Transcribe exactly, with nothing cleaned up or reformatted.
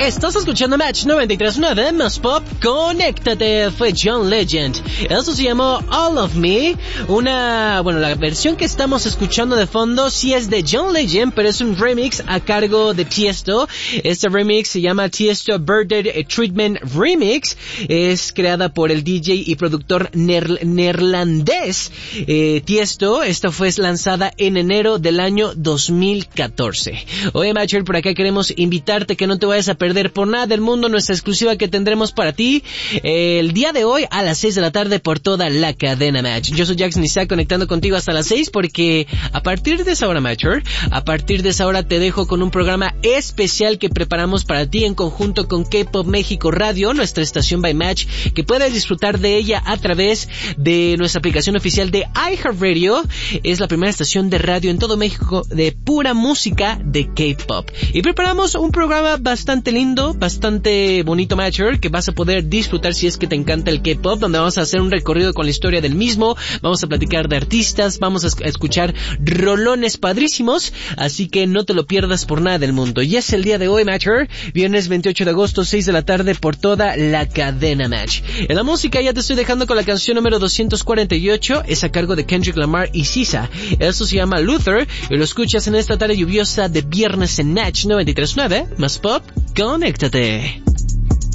Estás escuchando Match noventa y tres punto nueve más Pop. Conéctate, fue John Legend. Eso se llamó All of Me. Una, bueno, la versión que estamos escuchando de fondo sí es de John Legend, pero es un remix a cargo de Tiesto. Este remix se llama Tiesto Birthday Treatment Remix. Es creada por el D J y productor ner- neerlandés eh, Tiesto. Esta fue lanzada en enero del año dos mil catorce. Oye, Matcher, por acá queremos invitarte que no te vayas a perder por nada del mundo nuestra exclusiva que tendremos para ti eh, el día de hoy a las seis de la tarde por toda la cadena Match. Yo soy Jackson Isaac conectando contigo hasta las seis porque a partir de esa hora, Matcher, a partir de esa hora te dejo con un programa especial que preparamos para ti en conjunto con K-Pop México Radio, nuestra estación by Match, que puedes disfrutar de ella a través de nuestra aplicación oficial de iHeartRadio. Es la primera estación de radio en todo México de pura música de K-Pop. Y preparamos un programa bastante lindo, bastante bonito, Matcher, que vas a poder disfrutar si es que te encanta el K-Pop, donde vamos a hacer un recorrido con la historia del mismo, vamos a platicar de artistas, vamos a escuchar rolones padrísimos, así que no te lo pierdas por nada del mundo. Y es el día de hoy, Matcher, viernes veintiocho de agosto, seis de la tarde por toda la cadena Match. En la música ya te estoy dejando con la canción número doscientos cuarenta y ocho, es a cargo de Kendrick Lamar y Sisa. Eso se llama Luther y lo escuchas en esta tarde lluviosa de viernes en Match noventa y tres punto nueve más Pop. Conéctate.